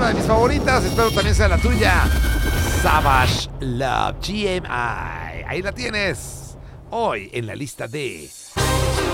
una de mis favoritas, espero también sea la tuya. Savage Love, GMI. Ahí la tienes. Hoy en la lista de